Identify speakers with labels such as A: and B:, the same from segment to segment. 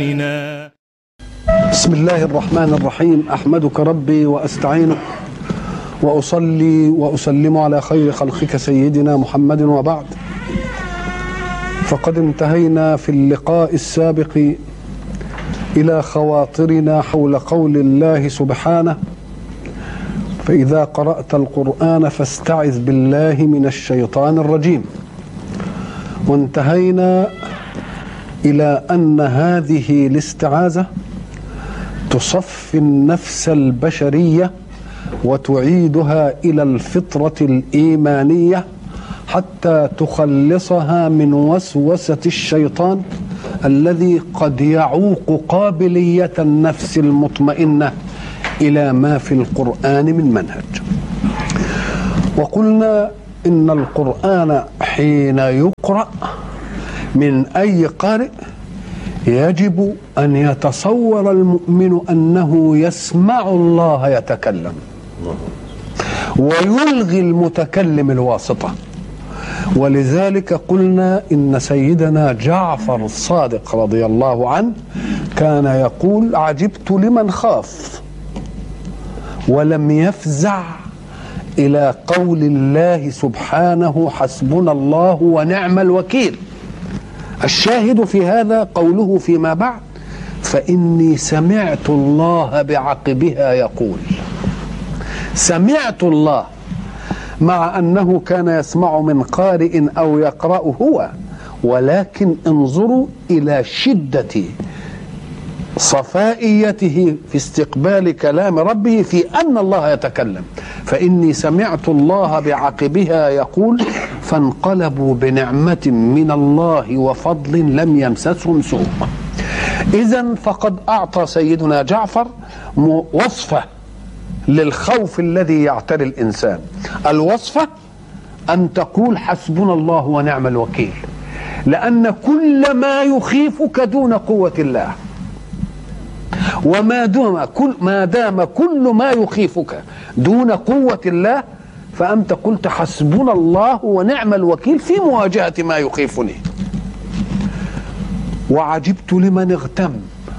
A: بسم الله الرحمن الرحيم. أحمدك ربي وأستعينك وأصلي وأسلم على خير خلقك سيدنا محمد، وبعد. فقد انتهينا في اللقاء السابق إلى خواطرنا حول قول الله سبحانه: فإذا قرأت القرآن فاستعذ بالله من الشيطان الرجيم. وانتهينا إلى أن هذه الاستعاذة تصفي النفس البشرية وتعيدها إلى الفطرة الإيمانية حتى تخلصها من وسوسة الشيطان الذي قد يعوق قابلية النفس المطمئنة إلى ما في القرآن من منهج. وقلنا إن القرآن حين يقرأ من أي قارئ يجب أن يتصور المؤمن أنه يسمع الله يتكلم، ويلغي المتكلم الواسطة. ولذلك قلنا إن سيدنا جعفر الصادق رضي الله عنه كان يقول: عجبت لمن خاف ولم يفزع إلى قول الله سبحانه: حسبنا الله ونعم الوكيل. الشاهد في هذا قوله فيما بعد: فإني سمعت الله بعقبها يقول. سمعت الله، مع أنه كان يسمع من قارئ أو يقرأ هو، ولكن انظروا إلى شدة صفائيته في استقبال كلام ربه في أن الله يتكلم. فإني سمعت الله بعقبها يقول: فانقلبوا بنعمة من الله وفضل لم يمسسهم سوء. إذن فقد أعطى سيدنا جعفر وصفة للخوف الذي يعتري الإنسان. الوصفة أن تقول: حسبنا الله ونعم الوكيل، لأن كل ما يخيفك دون قوة الله، ما دام كل ما يخيفك دون قوة الله، فأنت قلت حسبنا الله ونعم الوكيل في مواجهة ما يخيفني. وعجبت لمن اغتم.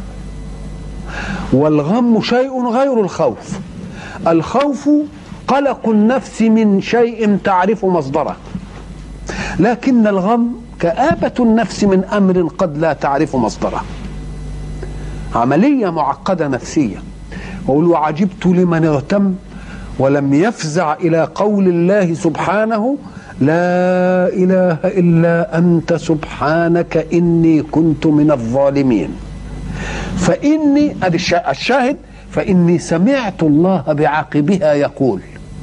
A: والغم شيء غير الخوف. الخوف قلق النفس من شيء تعرف مصدره، لكن الغم كآبة النفس من أمر قد لا تعرف مصدره، عملية معقدة نفسية. وقل: وعجبت لمن اغتم ولم يفزع إلى قول الله سبحانه: لا إله إلا أنت سبحانك إني كنت من الظالمين. فإني الشاهد: فإني سمعت الله بعقبها يقول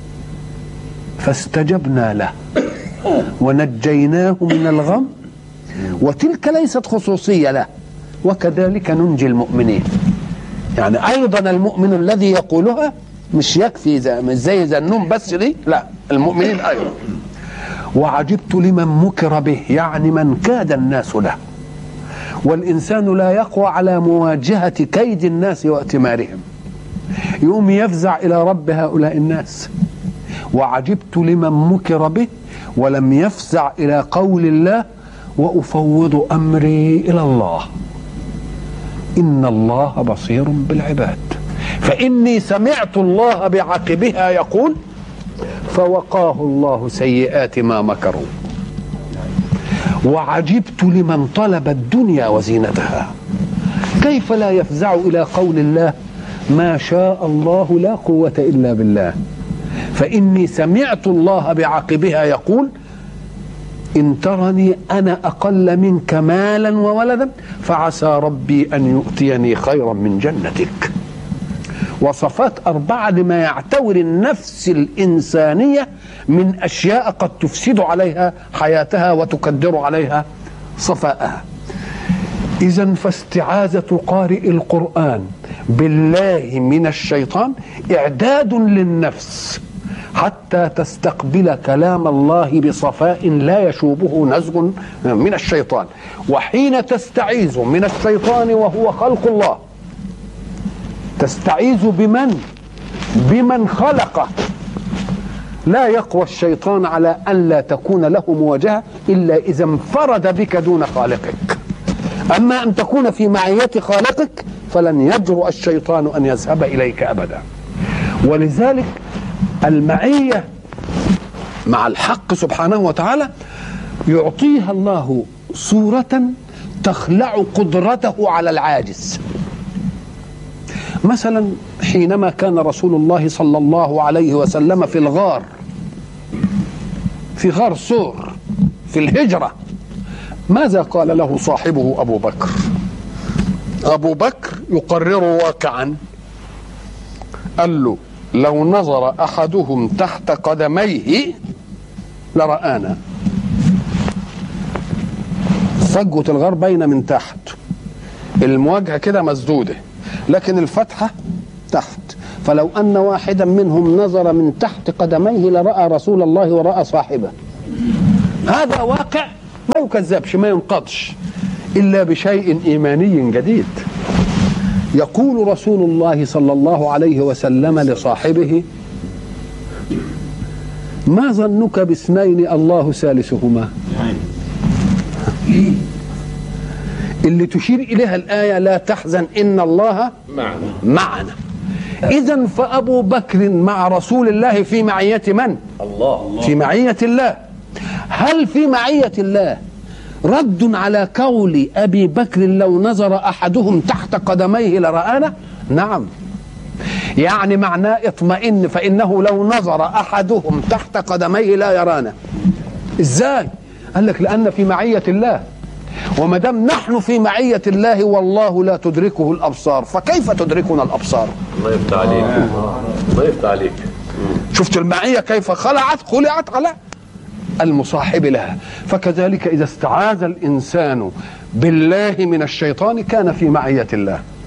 A: فاستجبنا له ونجيناه من الغم. وتلك ليست خصوصية له، وكذلك ننجي المؤمنين. يعني أيضا المؤمن الذي يقولها مش يكفي مش زي ذنون بس دي، لا، المؤمنين أيضا. وعجبت لمن مكر به، يعني من كاد الناس له. والإنسان لا يقوى على مواجهة كيد الناس واتمارهم، يوم يفزع إلى رب هؤلاء الناس. وعجبت لمن مكر به ولم يفزع إلى قول الله: وأفوض أمري إلى الله إن الله بصير بالعباد. فإني سمعت الله بعقبها يقول فوقاه الله سيئات ما مكروا. وعجبت لمن طلب الدنيا وزينتها، كيف لا يفزع إلى قول الله: ما شاء الله لا قوة إلا بالله. فإني سمعت الله بعقبها يقول: إن ترني أنا أقل منك مالا وولدا فعسى ربي أن يؤتيني خيرا من جنتك. وصفات 4 لما يعتور النفس الإنسانية من أشياء قد تفسد عليها حياتها وتكدر عليها صفاءها. إذن فاستعاذة قارئ القرآن بالله من الشيطان إعداد للنفس حتى تستقبل كلام الله بصفاء لا يشوبه نزغ من الشيطان. وحين تستعيذ من الشيطان وهو خلق الله، تستعيذ بمن خلقه. لا يقوى الشيطان على أن لا تكون له مواجهة إلا إذا انفرد بك دون خالقك. أما أن تكون في معية خالقك فلن يجرؤ الشيطان أن يذهب إليك أبدا. ولذلك المعية مع الحق سبحانه وتعالى يعطيها الله صورة تخلع قدرته على العاجز. مثلا حينما كان رسول الله صلى الله عليه وسلم في الغار، في غار ثور في الهجرة، ماذا قال له صاحبه أبو بكر؟ أبو بكر يقرر واقعا، قال له لو نظر أحدهم تحت قدميه لرآنا. فجوة الغار باينة من تحت، المواجهة كده مسدودة لكن الفتحة تحت، فلو أن واحدا منهم نظر من تحت قدميه لرأى رسول الله ورأى صاحبه. هذا واقع ما يكذبش ما ينقضش إلا بشيء إيماني جديد. يقول رسول الله صلى الله عليه وسلم لصاحبه: ما ظنك باثنين الله ثالثهما؟ اللي تشير إليها الآية لا تحزن إن الله معنا. إذن فأبو بكر مع رسول الله في معية من؟ الله. في معية الله. هل في معية الله رد على قول أبي بكر لو نظر أحدهم تحت قدميه لرآنا؟ نعم. يعني معناه اطمئن فإنه لو نظر أحدهم تحت قدميه لا يرانا. إزاي؟ قال لك لأن في معية الله، وما دام نحن في معية الله والله لا تدركه الأبصار، فكيف تدركنا الأبصار؟
B: الله يفتح عليك. الله يفتح عليك.
A: شفت المعية كيف خلعت على المصاحب لها. فكذلك إذا استعاذ الإنسان بالله من الشيطان كان في معية الله.